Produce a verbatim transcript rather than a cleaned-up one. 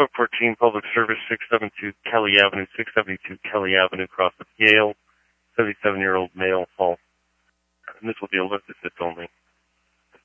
Norfolk fourteen, Public Service, six seventy-two Kelly Avenue, six seventy-two Kelly Avenue, across with Yale, seventy-seven-year-old male, fall. And this will be a lift assist only.